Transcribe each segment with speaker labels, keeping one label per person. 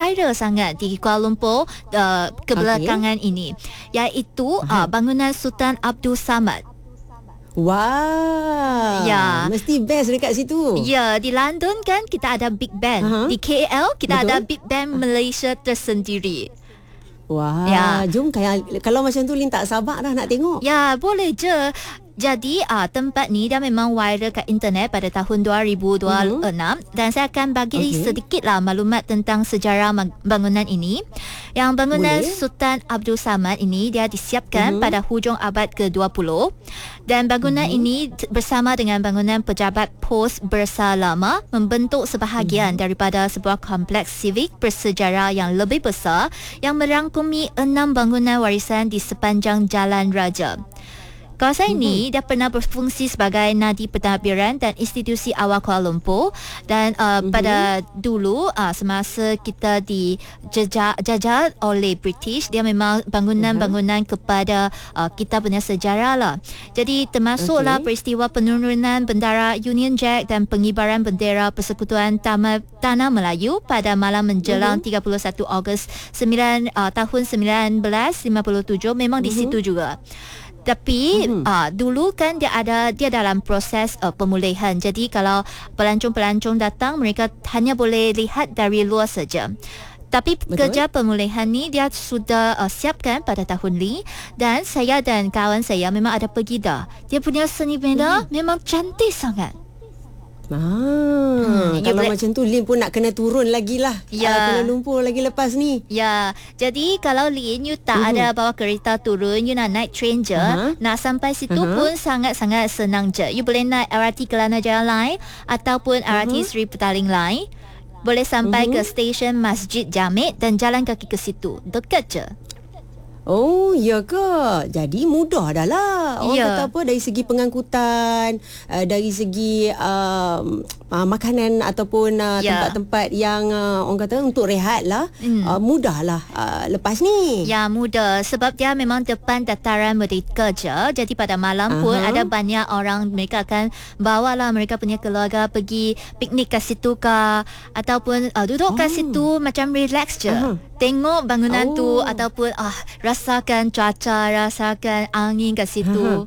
Speaker 1: viral sangat di Kuala Lumpur kebelakangan ini, iaitu bangunan Sultan Abdul Samad.
Speaker 2: Wah, mesti best dekat situ.
Speaker 1: Ya, di London kan kita ada Big Ben. Di KL kita ada Big Ben Malaysia tersendiri.
Speaker 2: Wah, jom kalau macam tu Lin tak sabar dah nak tengok.
Speaker 1: Ya, boleh je. Jadi tempat ni dia memang viral kat internet pada tahun 2026 dan saya akan bagi sedikitlah maklumat tentang sejarah bangunan ini. Yang bangunan Sultan Abdul Samad ini dia disiapkan pada hujung abad ke-20 dan bangunan ini bersama dengan bangunan pejabat pos bersalama membentuk sebahagian daripada sebuah kompleks civic bersejarah yang lebih besar yang merangkumi 6 bangunan warisan di sepanjang Jalan Raja. Kawasan ini dia pernah berfungsi sebagai nadi pentadbiran dan institusi awal Kuala Lumpur dan pada dulu semasa kita dijajah oleh British, dia memang bangunan-bangunan kepada kita punya sejarah lah. Jadi termasuklah peristiwa penurunan bendera Union Jack dan pengibaran bendera Persekutuan Tanah Melayu pada malam menjelang 31 Ogos tahun 1957 memang di situ juga. Tapi dulu kan dia dalam proses pemulihan. Jadi kalau pelancong-pelancong datang, mereka hanya boleh lihat dari luar saja. Tapi kerja pemulihan ni dia sudah siapkan pada tahun ni dan saya dan kawan saya memang ada pergi dah. Dia punya seni benda memang cantik sangat.
Speaker 2: Kalau macam tu Lin pun nak kena turun lagi lah Kuala Lumpur lagi lepas ni.
Speaker 1: Ya, jadi kalau Lin you tak ada bawa kereta turun, you nak naik train je, nak sampai situ pun sangat-sangat senang je. You boleh naik LRT Kelana Jaya Line ataupun LRT Sri Petaling Line. Boleh sampai ke stesen Masjid Jamid dan jalan kaki ke situ. Dekat je.
Speaker 2: Oh, ya ke? Jadi mudah dah lah. Orang kata apa, dari segi pengangkutan, dari segi makanan ataupun tempat-tempat yang orang kata untuk rehat lah, mudah lah lepas ni.
Speaker 1: Ya, mudah. Sebab dia memang depan dataran Merdeka je. Jadi pada malam pun ada banyak orang, mereka akan bawa lah mereka punya keluarga pergi piknik kat situ ke, ataupun duduk kat situ macam relax je. Tengok bangunan tu ataupun rasakan cuaca, rasakan angin kat situ.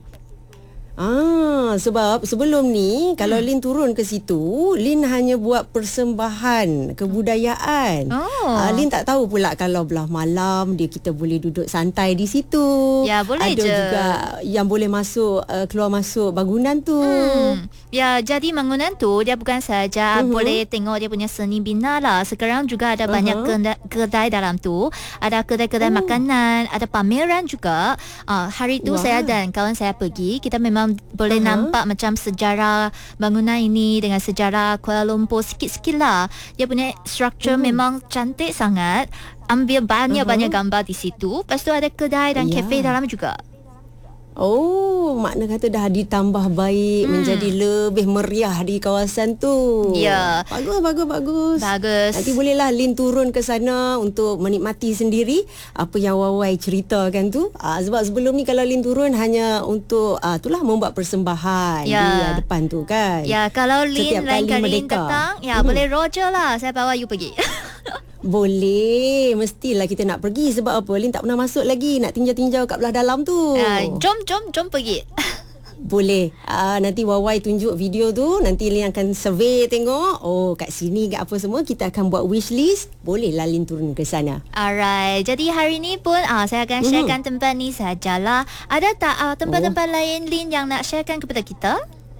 Speaker 2: Sebab sebelum ni kalau Lin turun ke situ, Lin hanya buat persembahan kebudayaan. Lin tak tahu pula kalau belah malam kita boleh duduk santai di situ.
Speaker 1: Ya, boleh
Speaker 2: ada
Speaker 1: je.
Speaker 2: Ada juga yang boleh masuk keluar masuk bangunan tu.
Speaker 1: Ya, jadi bangunan tu dia bukan saja boleh tengok dia punya seni bina lah. Sekarang juga ada banyak kedai dalam tu. Ada kedai-kedai makanan, ada pameran juga. Hari tu saya dan kawan saya pergi, kita memang boleh nampak macam sejarah bangunan ini dengan sejarah Kuala Lumpur sikit-sikit lah. Dia punya struktur memang cantik sangat. Ambil banyak-banyak gambar di situ. Lepas tu ada kedai dan kafe dalam juga.
Speaker 2: Oh, makna kata dah ditambah baik, menjadi lebih meriah di kawasan tu.
Speaker 1: Ya.
Speaker 2: Bagus. Nanti bolehlah Lin turun ke sana untuk menikmati sendiri apa yang Wawai ceritakan tu. Sebab sebelum ni kalau Lin turun hanya untuk itulah membuat persembahan di depan tu kan.
Speaker 1: Ya, kalau Lin lain kali Lin datang, boleh Roger lah. Saya bawa you pergi.
Speaker 2: Boleh, mestilah kita nak pergi. Sebab apa? Lin tak pernah masuk lagi. Nak tinjau-tinjau kat belah dalam tu.
Speaker 1: Jom pergi.
Speaker 2: Boleh. Nanti Wawai tunjuk video tu. Nanti Lin akan survey tengok. Oh, kat sini kat apa semua. Kita akan buat wish list. Bolehlah Lin turun ke sana.
Speaker 1: Alright. Jadi hari ni pun saya akan sharekan tempat ni sajalah. Ada tak tempat-tempat lain Lin yang nak sharekan kepada kita?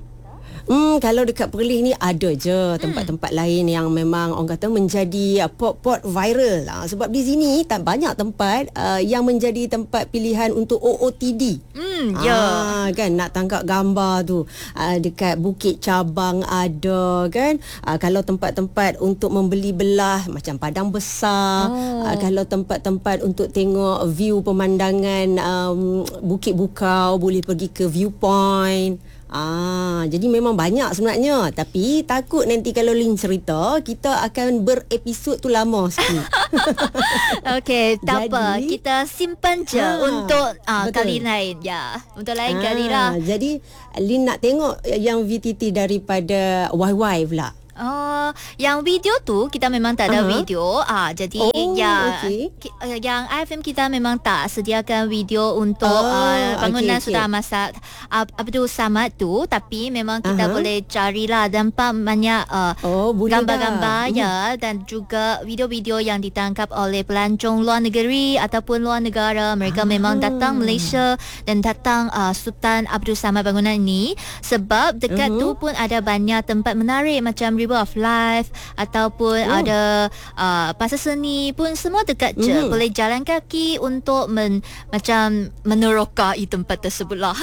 Speaker 2: Kalau dekat Perlis ni ada je tempat-tempat lain yang memang orang kata menjadi pot viral. Sebab di sini banyak tempat yang menjadi tempat pilihan untuk OOTD. Kan nak tangkap gambar tu. Dekat Bukit Cabang ada kan. Kalau tempat-tempat untuk membeli belah macam Padang Besar. Kalau tempat-tempat untuk tengok view pemandangan Bukit Bukau, boleh pergi ke Viewpoint. Jadi memang banyak sebenarnya. Tapi takut nanti kalau Lin cerita, kita akan berepisod tu lama sikit.
Speaker 1: Okey, tak apa. Kita simpan je untuk kali lain. Ya, untuk lain kali lah.
Speaker 2: Jadi Lin nak tengok yang VTT daripada YY pula.
Speaker 1: Yang video tu kita memang tak ada video. Jadi yang IFM kita memang tak sediakan video untuk bangunan Sultan Ahmad Abdul Samad tu, tapi memang kita boleh carilah nampak banyak gambar-gambar dan juga video-video yang ditangkap oleh pelancong luar negeri ataupun luar negara. Mereka memang datang Malaysia dan datang Sultan Abdul Samad bangunan ini sebab dekat tu pun ada banyak tempat menarik macam River of Life ataupun ada pasar seni pun, semua dekat je. Boleh jalan kaki untuk macam menerokai tempat tersebut lah.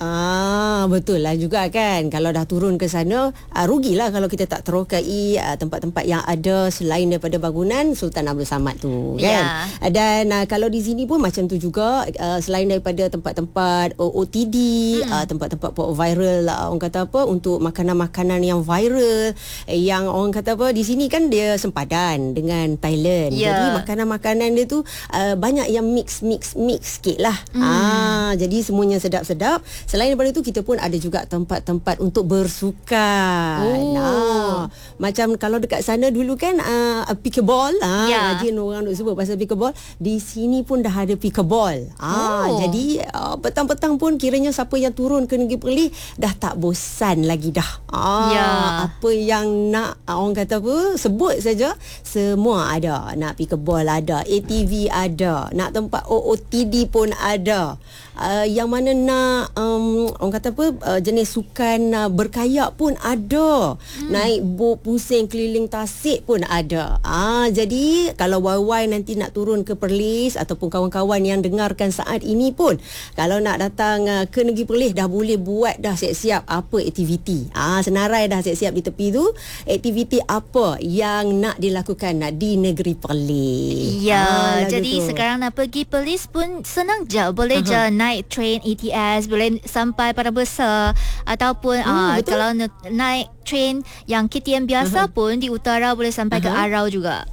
Speaker 2: Betul lah juga kan. Kalau dah turun ke sana, rugilah kalau kita tak terokai tempat-tempat yang ada selain daripada bangunan Sultan Abdul Samad tu kan. Dan kalau di sini pun macam tu juga, selain daripada tempat-tempat OOTD, tempat-tempat viral orang kata apa, untuk makanan-makanan yang viral, yang orang kata apa, di sini kan dia sempadan dengan Thailand. Jadi makanan-makanan dia tu banyak yang mix sikit lah. Jadi semuanya sedap-sedap. Selain daripada tu, kita pun ada juga tempat-tempat untuk bersukan. Macam kalau dekat sana dulu kan pickleball, rajin orang duk sebut pasal pickleball. Di sini pun dah ada pickleball. Jadi petang-petang pun kiranya siapa yang turun ke Negeri Perlis dah tak bosan lagi dah. Apa yang nak orang kata apa, sebut saja, semua ada. Nak pickleball ada, ATV ada, nak tempat OOTD pun ada. Yang mana nak orang kata apa, jenis sukan berkayak pun ada. Naik bot pusing keliling Tasik pun ada. Jadi kalau YY nanti nak turun ke Perlis ataupun kawan-kawan yang dengarkan saat ini pun, kalau nak datang ke Negeri Perlis, dah boleh buat dah siap-siap apa aktiviti. Senarai dah siap-siap di tepi tu, aktiviti apa yang nak dilakukan di Negeri Perlis.
Speaker 1: Jadi sekarang nak pergi Perlis pun senang je. Boleh je naik train ETS, boleh sampai pada besar, ataupun kalau naik train yang KTM biasa pun di utara boleh sampai ke Arau juga.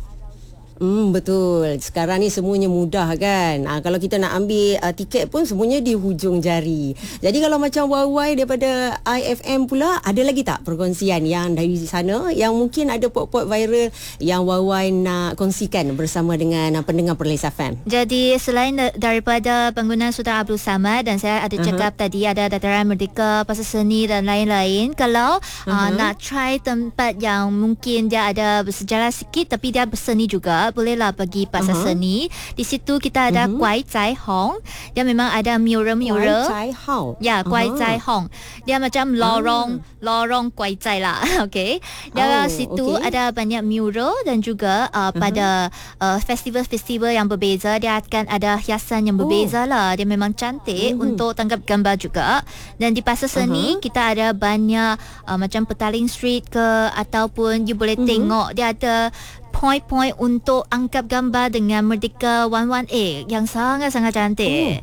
Speaker 2: Betul. Sekarang ni semuanya mudah kan. Kalau kita nak ambil tiket pun semuanya di hujung jari. Jadi kalau macam YY daripada IFM pula, ada lagi tak perkongsian yang dari sana yang mungkin ada pot-pot viral yang YY nak kongsikan bersama dengan pendengar Perlis FM?
Speaker 1: Jadi selain daripada bangunan Sultan Abdul Samad, dan saya ada cakap tadi ada Dataran Merdeka, pasar seni dan lain-lain. Kalau nak try tempat yang mungkin dia ada bersejarah sikit tapi dia berseni juga, bolehlah pergi pasar seni. Di situ kita ada Kwai Chai Hong. Dia memang ada mural-mural.
Speaker 2: Kwai Chai Hong.
Speaker 1: Kwai Chai Hong. Dia macam lorong Kwai Chai lah. Okey. Dia situ ada banyak mural dan juga pada festival-festival yang berbeza, dia akan ada hiasan yang berbeza lah. Dia memang cantik untuk tangkap gambar juga. Dan di pasar seni kita ada banyak macam Petaling Street ke, ataupun you boleh tengok dia ada point-point untuk angkap gambar dengan Merdeka 11A yang sangat-sangat cantik.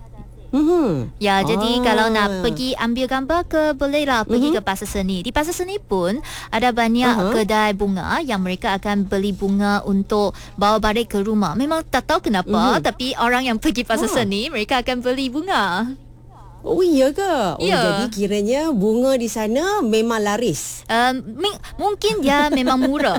Speaker 1: Jadi kalau nak pergi ambil gambar ke, bolehlah pergi ke pasar seni. Di pasar seni pun ada banyak kedai bunga yang mereka akan beli bunga untuk bawa balik ke rumah. Memang tak tahu kenapa, tapi orang yang pergi pasar seni, mereka akan beli bunga.
Speaker 2: Oh iya ke? Jadi kiranya bunga di sana memang laris.
Speaker 1: Mungkin dia memang murah.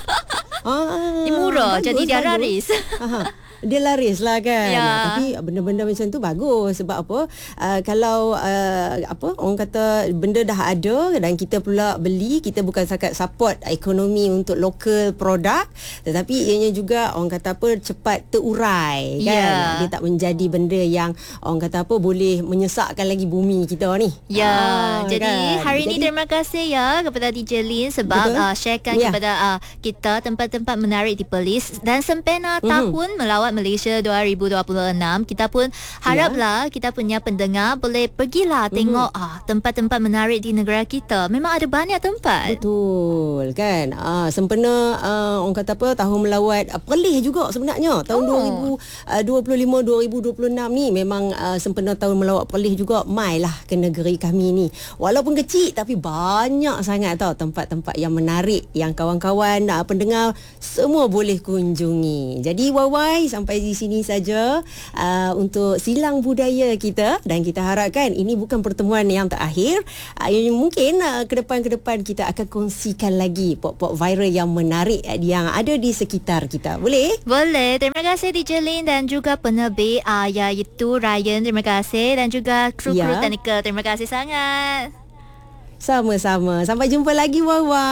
Speaker 1: Dia murah, jadi dia laris.
Speaker 2: Dia laris lah kan. Tapi benda-benda macam tu bagus. Sebab apa? Kalau orang kata benda dah ada dan kita pula beli, kita bukan sahaja support ekonomi untuk local produk, tetapi ianya juga orang kata apa, cepat terurai kan. Dia tak menjadi benda yang orang kata apa, boleh menyesakkan lagi bumi kita ni.
Speaker 1: Jadi kan? Hari ni terima kasih kepada DJ Lin sebab sharekan kepada kita tempat-tempat menarik di Perlis dan sempena tahun melawat Malaysia 2026. Kita pun haraplah kita punya pendengar boleh pergilah tengok tempat-tempat menarik di negara kita. Memang ada banyak tempat.
Speaker 2: Betul kan. Sempena orang kata apa, tahun melawat Perlis juga sebenarnya tahun 2025-2026 ni memang sempena tahun melawat Perlis juga. Mailah ke negeri kami ni. Walaupun kecil tapi banyak sangat tau tempat-tempat yang menarik yang kawan-kawan pendengar semua boleh kunjungi. Jadi Wawai, sampai di sini saja untuk Silang Budaya kita, dan kita harapkan ini bukan pertemuan yang terakhir. Mungkin ke depan kita akan kongsikan lagi pop-pop viral yang menarik yang ada di sekitar kita. Boleh?
Speaker 1: Boleh. Terima kasih DJ Lin dan juga penerbit iaitu Ryan. Terima kasih, dan juga kru-kru teknikal. Terima kasih sangat.
Speaker 2: Sama-sama. Sampai jumpa lagi Wawai.